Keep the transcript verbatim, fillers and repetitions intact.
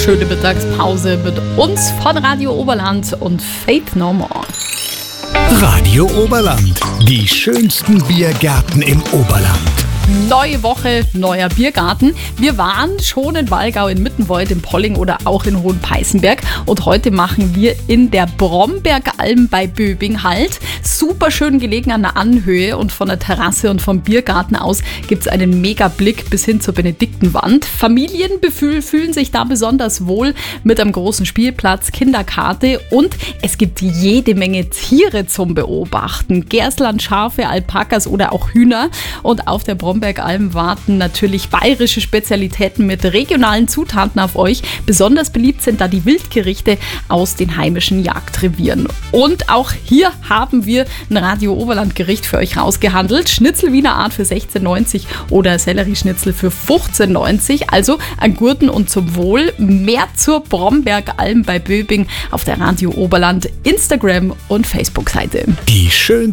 schöne Mittagspause mit uns von Radio Oberland und Faith No More. Radio Oberland, die schönsten Biergärten im Oberland. Neue Woche, neuer Biergarten. Wir waren schon in Wallgau, in Mittenwald, in Polling oder auch in Hohenpeißenberg. Und heute machen wir in der Brombergalm bei Böbing Halt. Super schön gelegen an der Anhöhe und von der Terrasse und vom Biergarten aus gibt es einen mega Blick bis hin zur Benediktenwand. Familien fühlen sich da besonders wohl mit einem großen Spielplatz, Kinderkarte und es gibt jede Menge Tiere zum Beobachten. Gerslan, Schafe, Alpakas oder auch Hühner. Und auf der Brombergalm warten natürlich bayerische Spezialitäten mit regionalen Zutaten auf euch. Besonders beliebt sind da die Wildgerichte aus den heimischen Jagdrevieren. Und auch hier haben wir ein Radio Oberland-Gericht für euch rausgehandelt. Schnitzel Wiener Art für sechzehn neunzig oder Sellerieschnitzel für fünfzehn neunzig. Also an Gurten und zum Wohl. Mehr zur Brombergalm bei Böbing auf der Radio Oberland Instagram- und Facebook-Seite. Die schönsten